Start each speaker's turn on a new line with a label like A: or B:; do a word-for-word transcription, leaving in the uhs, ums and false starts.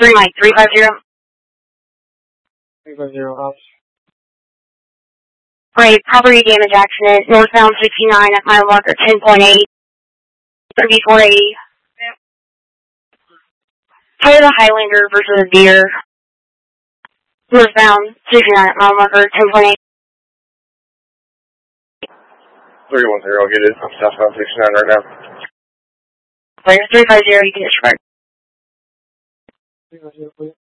A: Three Mike, three five zero.
B: three five zero, ops.
A: Right, property damage accident, northbound sixty-nine at mile marker ten point eight, thirty-four eighty. Yep. Toyota Highlander versus a Deere, northbound sixty-nine at mile marker ten point eight.
C: three one zero, I'll get it. I'm southbound sixty-nine right now.
A: Player three five zero, you can disregard.
B: three five zero, please.